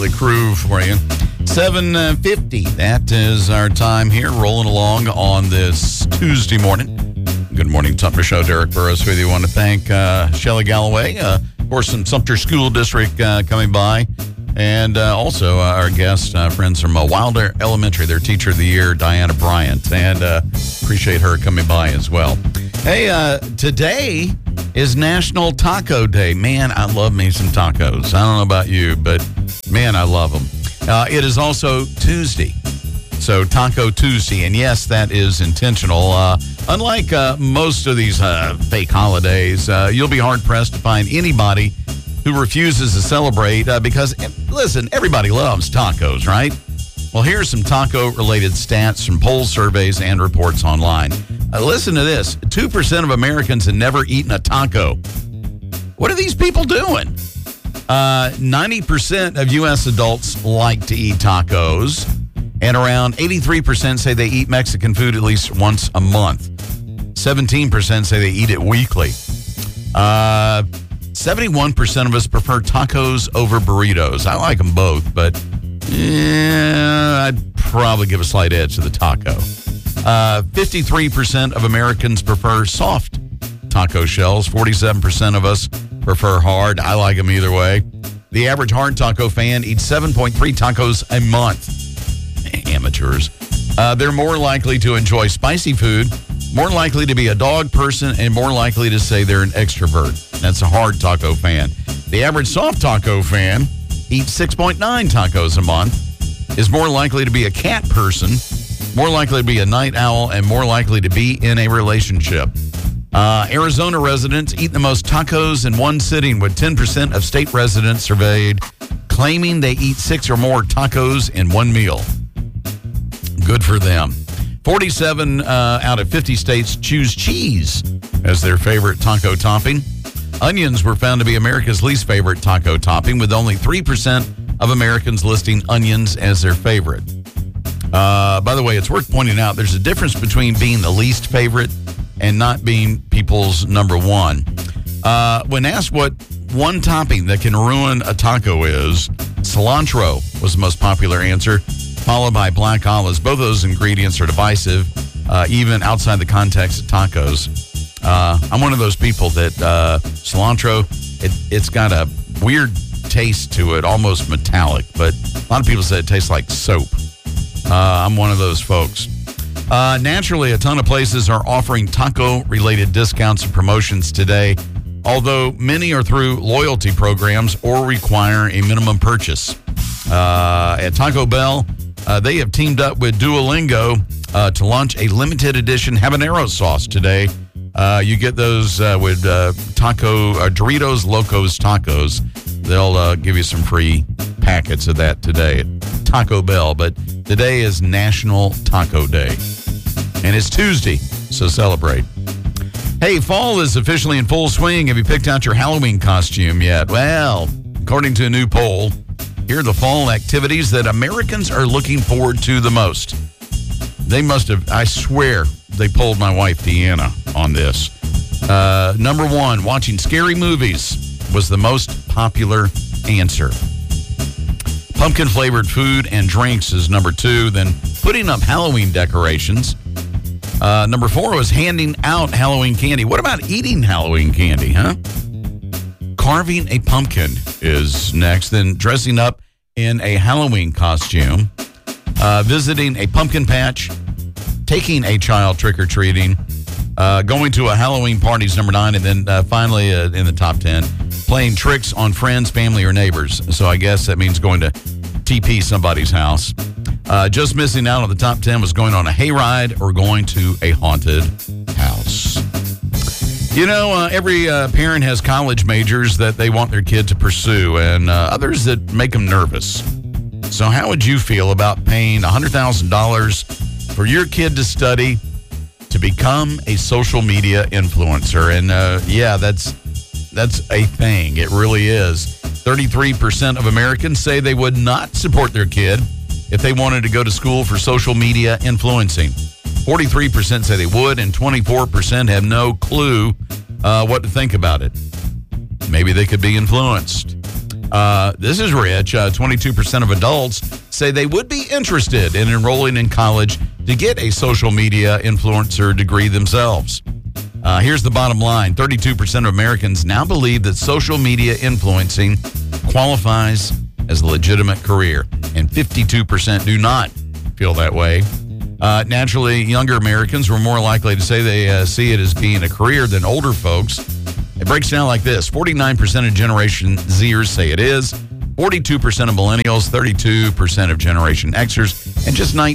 motley crew for you. 7:50. That is our time here, rolling along on this Tuesday morning. Good morning, Sumter Show. Derek Burrows with you. I want to thank Shelley Galloway, of course, from Sumter School District coming by. And also our guest, friends from Wilder Elementary, their Teacher of the Year, Diana Bryant. And appreciate her coming by as well. Hey, today is National Taco Day. Man, I love me some tacos. I don't know about you, but man, I love them. It is also Tuesday. So Taco Tuesday. And yes, that is intentional. Unlike most of these fake holidays, you'll be hard-pressed to find anybody who refuses to celebrate because, listen, everybody loves tacos, right? Well, here's some taco-related stats from poll surveys and reports online. Listen to this. 2% of Americans have never eaten a taco. What are these people doing? 90% of U.S. adults like to eat tacos, and around 83% say they eat Mexican food at least once a month. 17% say they eat it weekly. 71% of us prefer tacos over burritos. I like them both, but I'd probably give a slight edge to the taco. 53% of Americans prefer soft taco shells. 47% of us prefer hard. I like them either way. The average hard taco fan eats 7.3 tacos a month. Amateurs. They're more likely to enjoy spicy food, more likely to be a dog person, and more likely to say they're an extrovert. That's a hard taco fan. The average soft taco fan eats 6.9 tacos a month, is more likely to be a cat person, more likely to be a night owl, and more likely to be in a relationship. Arizona residents eat the most tacos in one sitting, with 10% of state residents surveyed claiming they eat 6 or more tacos in one meal. Good for them. 47 out of 50 states choose cheese as their favorite taco topping. Onions were found to be America's least favorite taco topping, with only 3% of Americans listing onions as their favorite. By the way, it's worth pointing out there's a difference between being the least favorite and not being people's number one. When asked what one topping that can ruin a taco is, cilantro was the most popular answer, followed by black olives. Both of those ingredients are divisive, even outside the context of tacos. I'm one of those people that cilantro, it's got a weird taste to it, almost metallic, but a lot of people say it tastes like soap. I'm one of those folks. Naturally, a ton of places are offering taco-related discounts and promotions today, although many are through loyalty programs or require a minimum purchase. At Taco Bell, they have teamed up with Duolingo to launch a limited edition habanero sauce today. You get those with Doritos Locos Tacos. They'll give you some free packets of that today at Taco Bell. But today is National Taco Day. And it's Tuesday, so celebrate. Hey, fall is officially in full swing. Have you picked out your Halloween costume yet? Well, according to a new poll, here are the fall activities that Americans are looking forward to the most. They must have, I swear, they polled my wife, Deanna, on this. Number one, watching scary movies was the most popular answer. Pumpkin-flavored food and drinks is number two. Then putting up Halloween decorations. Number four was handing out Halloween candy. What about eating Halloween candy, huh? Carving a pumpkin is next. Then dressing up in a Halloween costume. Visiting a pumpkin patch. Taking a child trick-or-treating. Going to a Halloween party is number 9. And then finally in the top 10, playing tricks on friends, family, or neighbors. So I guess that means going to TP somebody's house. Just missing out on the top 10 was going on a hayride or going to a haunted house. You know, every parent has college majors that they want their kid to pursue and others that make them nervous. So how would you feel about paying $100,000 for your kid to study to become a social media influencer? And yeah, that's a thing. It really is. 33% of Americans say they would not support their kid if they wanted to go to school for social media influencing. 43% say they would, and 24% have no clue what to think about it. Maybe they could be influenced. This is rich. 22% of adults say they would be interested in enrolling in college to get a social media influencer degree themselves. Here's the bottom line. 32% of Americans now believe that social media influencing qualifies as a legitimate career, and 52% do not feel that way. Naturally, younger Americans were more likely to say they see it as being a career than older folks. It breaks down like this. 49% of Generation Zers say it is, 42% of Millennials, 32% of Generation Xers, and just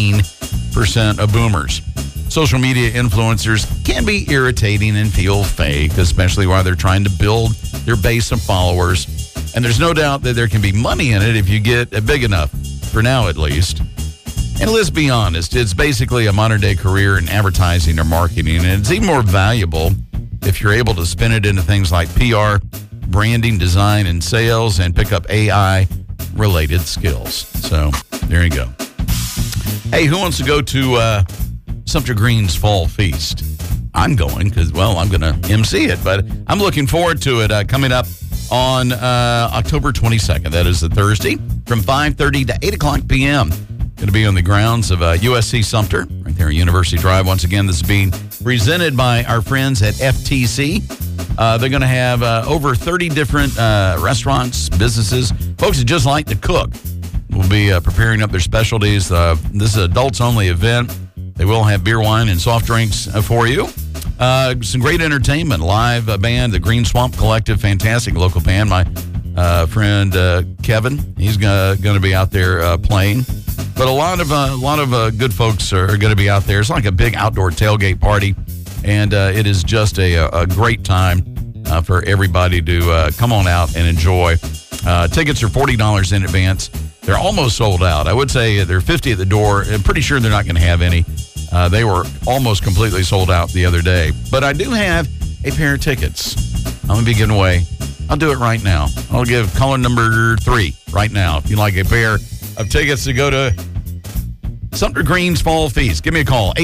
19% of Boomers. Social media influencers can be irritating and feel fake, especially while they're trying to build their base of followers. And there's no doubt that there can be money in it if you get big enough, for now at least. And let's be honest, it's basically a modern-day career in advertising or marketing, and it's even more valuable if you're able to spin it into things like PR, branding, design, and sales, and pick up AI-related skills. So there you go. Hey, who wants to go to Sumter Green's Fall Feast? I'm going because, well, I'm going to MC it, but I'm looking forward to it coming up on October 22nd. That is a Thursday from 5:30 to 8 o'clock p.m. Going to be on the grounds of USC Sumter, right there at University Drive. Once again, this is being presented by our friends at FTC. They're going to have over 30 different restaurants, businesses, folks that just like to cook. Will be preparing up their specialties. This is an adults-only event. They will have beer, wine, and soft drinks for you. Some great entertainment, live band, the Green Swamp Collective, fantastic local band. My friend Kevin, he's going to be out there playing. But a lot of good folks are going to be out there. It's like a big outdoor tailgate party, and it is just a great time for everybody to come on out and enjoy. Tickets are $40 in advance. They're almost sold out. I would say they're $50 at the door. I'm pretty sure they're not going to have any. They were almost completely sold out the other day. But I do have a pair of tickets I'm going to be giving away. I'll do it right now. I'll give caller number 3 right now if you'd like a pair of tickets to go to Sumter Green's Fall Feast. Give me a call,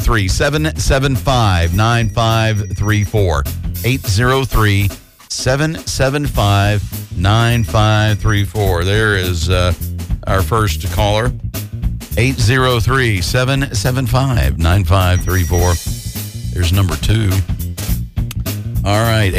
803-775-9534. 803-775-9534. There is our first caller, 803-775-9534. There's number 2. All right,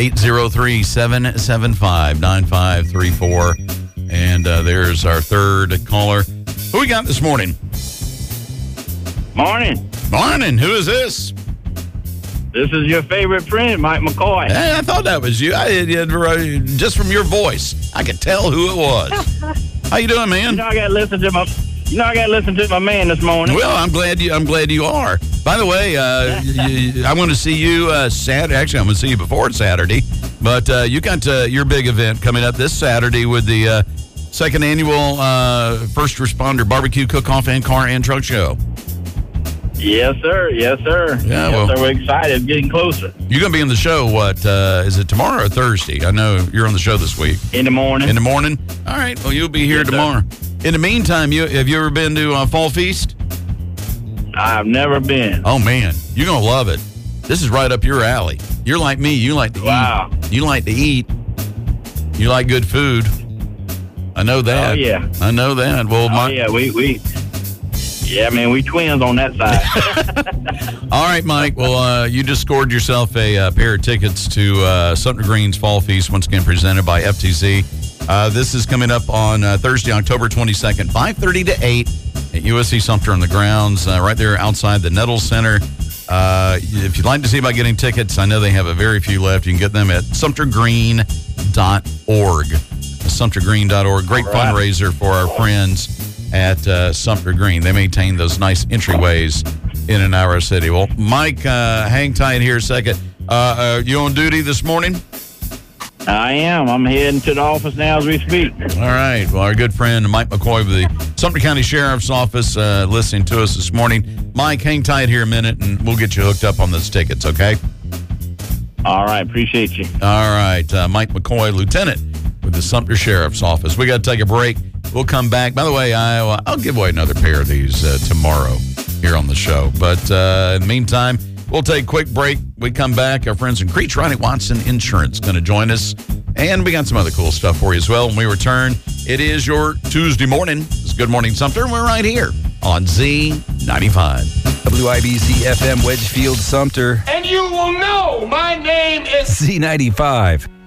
803-775-9534. And there's our third caller. Who we got this morning? Morning. Morning. Who is this? This is your favorite friend, Mike McCoy. Hey, I thought that was you. Just from your voice, I could tell who it was. How you doing, man? I got to listen to my man this morning. Well, I'm glad you are. By the way, I want to see you Saturday. Actually, I'm going to see you before Saturday. But you got your big event coming up this Saturday with the second annual First Responder Barbecue Cook-Off and Car and Truck Show. Yes, sir. Yes, sir. Yeah, yes, sir. We're excited. Getting closer. You're going to be in the show, is it tomorrow or Thursday? I know you're on the show this week. In the morning. In the morning? All right. Well, you'll be here yes, tomorrow. Sir. In the meantime, have you ever been to Fall Feast? I've never been. Oh, man. You're going to love it. This is right up your alley. You're like me. You like to eat. You like to eat. You like good food. I know that. Oh, yeah. I know that. Well, yeah, yeah, man, we twins on that side. All right, Mike. Well, you just scored yourself a pair of tickets to Sumter Green's Fall Feast, once again presented by FTC. This is coming up on Thursday, October 22nd, 5:30 to 8 at USC Sumter on the grounds, right there outside the Nettles Center. If you'd like to see about getting tickets, I know they have a very few left. You can get them at sumtergreen.org. Sumtergreen.org. Great fundraiser for our friends at Sumter Green. They maintain those nice entryways in and out of our city. Well, Mike, hang tight here a second. You on duty this morning? I am. I'm heading to the office now as we speak. All right. Well, our good friend Mike McCoy with the Sumter County Sheriff's Office listening to us this morning. Mike, hang tight here a minute, and we'll get you hooked up on those tickets, okay? All right. Appreciate you. All right. Mike McCoy, Lieutenant with the Sumter Sheriff's Office. We got to take a break. We'll come back. By the way, I'll give away another pair of these tomorrow here on the show. But in the meantime, we'll take a quick break. We come back. Our friends in Creech Ronnie Watson Insurance going to join us. And we got some other cool stuff for you as well. When we return, it is your Tuesday morning. It's Good Morning Sumter, and we're right here on Z95. WIBC FM Wedgefield Sumter. And you will know my name is Z95.